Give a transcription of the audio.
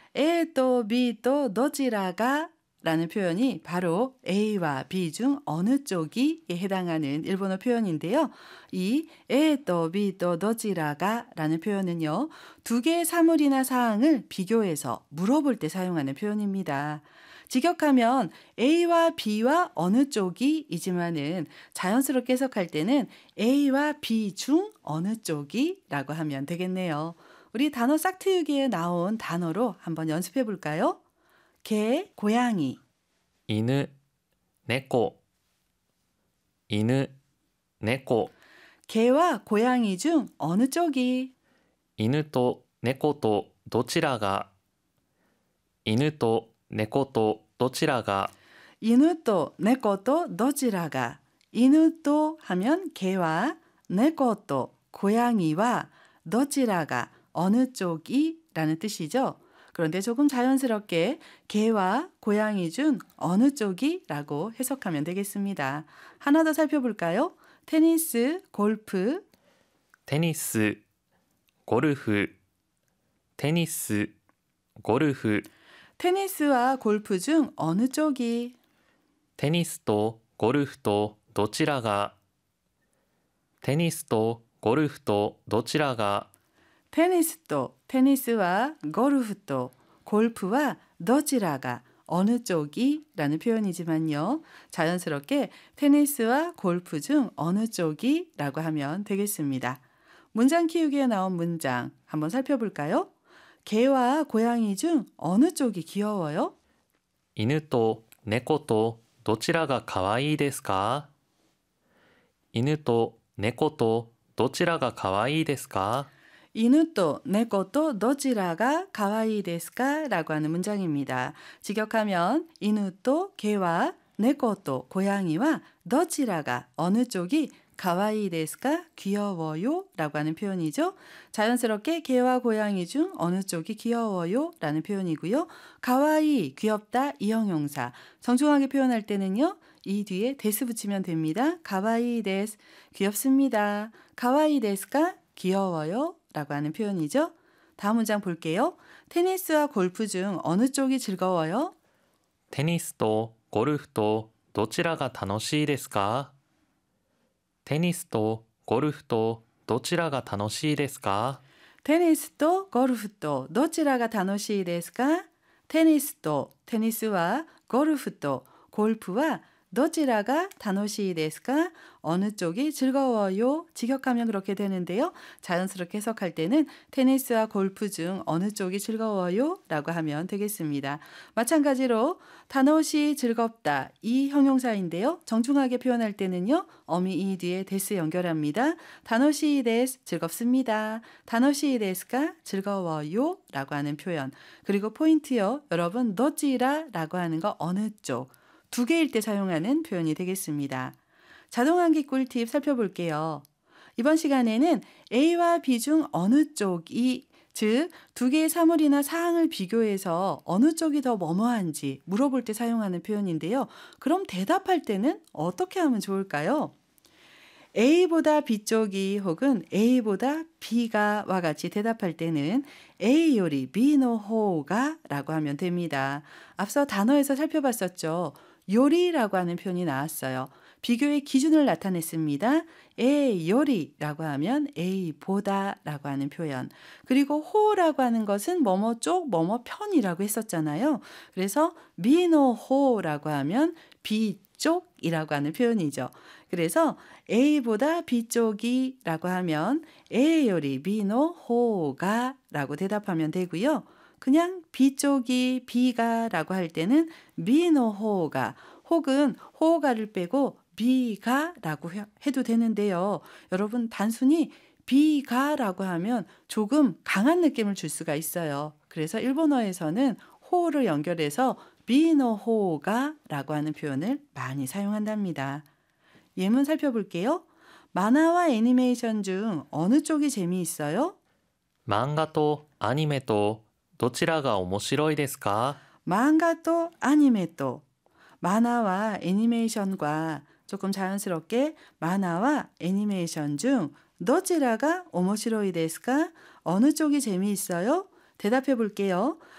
A 또 B 또 도지라가 라는 표현이 바로 A와 B 중 어느 쪽이에 해당하는 일본어 표현인데요. 이 A 또 B 또 도지라가 라는 표현은요. 두 개의 사물이나 사항을 비교해서 물어볼 때 사용하는 표현입니다. 직역하면 A와 B와 어느 쪽이이지만은 자연스럽게 해석할 때는 A와 B 중 어느 쪽이라고 하면 되겠네요. 우리 단어 싹트유기에 나온 단어로 한번 연습해 볼까요? 개, 고양이. 犬、猫、犬、猫。 개와 고양이 중 어느 쪽이? 犬と猫とどちらが、犬と猫とどちらが、 이누또, 네코또, 도지라가. 이누또 하면 개와, 네코또, 고양이와, 도지라가 어느 쪽이 라는 뜻이죠. 그런데 조금 자연스럽게 개와 고양이 중 어느 쪽이 라고 해석하면 되겠습니다. 하나 더 살펴볼까요? 테니스, 골프, テニス、ゴルフ、テニス、ゴルフ。 테니스와 골프 중 어느 쪽이? テニスとゴルフとどちらが、テニスとゴルフとどちらが、 테니스도, 테니스와 골프도, 골프와 도지라가 어느 쪽이 라는 표현이지만요. 자연스럽게 테니스와 골프 중 어느 쪽이 라고 하면 되겠습니다. 문장 키우기에 나온 문장 한번 살펴볼까요? 개와 고양이 중 어느 쪽이 귀여워요? 犬と猫とどちらがかわいいですか？犬と猫とどちらがかわいいですか？ 이누또, 네코또, 도지라가 가와이 데스까? 라고 하는 문장입니다. 직역하면 이누또, 개와 네코또, 고양이와 도지라가 어느 쪽이 가와이 데스까? 귀여워요? 라고 하는 표현이죠. 자연스럽게 개와 고양이 중 어느 쪽이 귀여워요? 라는 표현이고요. 가와이, 귀엽다, 이 형용사. 정중하게 표현할 때는요. 이 뒤에 데스 붙이면 됩니다. 가와이 데스, 귀엽습니다. 가와이 데스까? 귀여워요? 라고 하는 표현이죠. 다음 문장 볼게요. 테니스와 골프 중 어느 쪽이 즐거워요? テニスとゴルフとどちらが楽しいですか？テニスとゴルフとどちらが楽しいですか？ 테니스도 골프도 도치라가 다노시 데스까? 테니스도 테니스와 골프도 골프와 도치라가 다노시 데스까? 어느 쪽이 즐거워요? 직역하면 그렇게 되는데요. 자연스럽게 해석할 때는 테니스와 골프 중 어느 쪽이 즐거워요? 라고 하면 되겠습니다. 마찬가지로 다노시 즐겁다 이 형용사인데요. 정중하게 표현할 때는요. 어미 이 뒤에 데스 연결합니다. 다노시 데스 즐겁습니다. 다노시 데스가 즐거워요? 라고 하는 표현. 그리고 포인트요. 여러분 도찌라 라고 하는 거 어느 쪽 두 개일 때 사용하는 표현이 되겠습니다. 자동환기 꿀팁 살펴볼게요. 이번 시간에는 A와 B 중 어느 쪽이 즉 두 개의 사물이나 사항을 비교해서 어느 쪽이 더 뭐뭐한지 물어볼 때 사용하는 표현인데요. 그럼 대답할 때는 어떻게 하면 좋을까요? A보다 B 쪽이 혹은 A보다 B가 와 같이 대답할 때는 A 요리 B 노 호가 라고 하면 됩니다. 앞서 단어에서 살펴봤었죠. 요리라고 하는 표현이 나왔어요. 비교의 기준을 나타냈습니다. A 요리라고 하면 A보다 라고 하는 표현. 그리고 호라고 하는 것은 뭐뭐 쪽 뭐뭐 편이라고 했었잖아요. 그래서 미노 호라고 하면 B 쪽이라고 하는 표현이죠. 그래서 A보다 B 쪽이 라고 하면 A 요리 B노 호가 라고 대답하면 되고요. 그냥 B 쪽이 B가 라고 할 때는 B노 호가 혹은 호가를 빼고 B가 라고 해도 되는데요. 여러분 단순히 B가 라고 하면 조금 강한 느낌을 줄 수가 있어요. 그래서 일본어에서는 호를 연결해서 B노 호가 라고 하는 표현을 많이 사용한답니다. 예문 살펴볼게요. 만화와 애니메이션 중 어느 쪽이 재미있어요? 漫画とアニメとどちらが面白いですか？ 만가또 아니메또 만화와 애니메이션과 조금 자연스럽게 만화와 애니메이션 중 도치라가 오모시로이 데스까? 어느 쪽이 재미있어요? 대답해 볼게요.